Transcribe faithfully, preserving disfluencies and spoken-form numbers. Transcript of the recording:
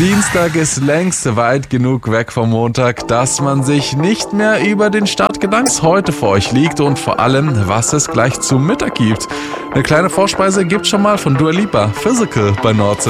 Dienstag ist längst weit genug weg vom Montag, dass man sich nicht mehr über den Start Gedanken heute vor euch liegt und vor allem, was es gleich zum Mittag gibt. Eine kleine Vorspeise gibt's schon mal von Dua Lipa, Physical bei Nordsee.